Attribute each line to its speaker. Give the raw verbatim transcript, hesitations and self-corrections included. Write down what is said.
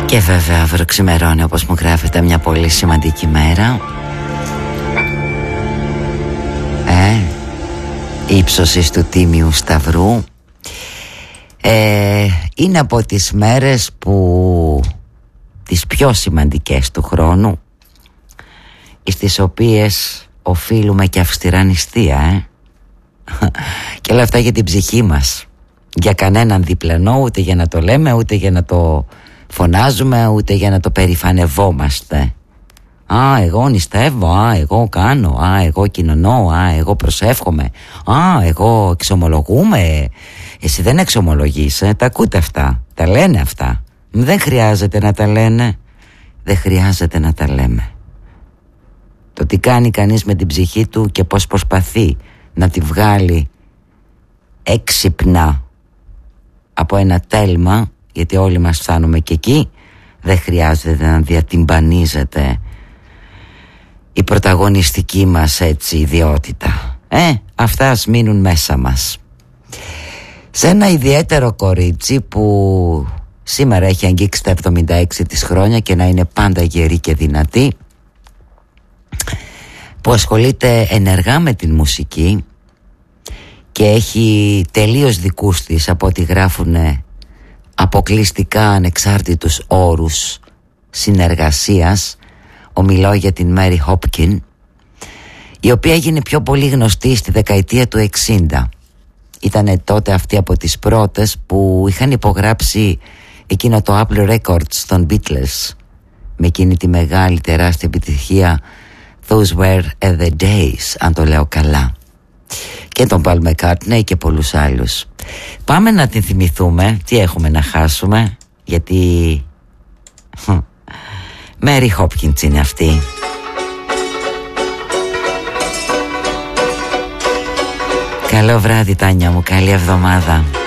Speaker 1: Και βέβαια αύριο ξημερώνει, όπως μου γράφετε, μια πολύ σημαντική μέρα. Ε, ύψωσης του Τίμιου Σταυρού. ε, Είναι από τις μέρες που τις πιο σημαντικές του χρόνου, στις οποίες οφείλουμε και αυστηρά νηστεία, ε? Και όλα αυτά για την ψυχή μας. Για κανέναν διπλανό, ούτε για να το λέμε, ούτε για να το φωνάζουμε, ούτε για να το περηφανευόμαστε. Α, εγώ νηστεύω, α, εγώ κάνω, α, εγώ κοινωνώ, α, εγώ προσεύχομαι, α, εγώ εξομολογούμε. Εσύ δεν εξομολογείς, ε? Τα ακούτε αυτά, τα λένε αυτά. Δεν χρειάζεται να τα λένε, δεν χρειάζεται να τα λέμε. Το τι κάνει κανείς με την ψυχή του και πώς προσπαθεί να τη βγάλει έξυπνα από ένα τέλμα, γιατί όλοι μας φτάνουμε και εκεί, δεν χρειάζεται να διατυμπανίζεται η πρωταγωνιστική μας έτσι ιδιότητα. Ε, αυτά ας μείνουν μέσα μας. Σε ένα ιδιαίτερο κορίτσι που σήμερα έχει αγγίξει τα εβδομήντα έξι της χρόνια και να είναι πάντα γερή και δυνατή, που ασχολείται ενεργά με την μουσική και έχει τελείως δικούς της, από ό,τι γράφουν, αποκλειστικά ανεξάρτητους όρους συνεργασίας. Ομιλώ για την Μέρι Χόπκιν, η οποία έγινε πιο πολύ γνωστή στη δεκαετία του εξήντα. Ήτανε τότε αυτή από τις πρώτες που είχαν υπογράψει εκείνο το Apple Records των Beatles, με εκείνη τη μεγάλη τεράστια επιτυχία Those Were the Days, αν το λέω καλά, και τον Paul McCartney και πολλούς άλλους. Πάμε να την θυμηθούμε. Τι έχουμε να χάσουμε, γιατί Μέρι Χόπκινς είναι αυτή. Καλό βράδυ Τάνια μου, καλή εβδομάδα.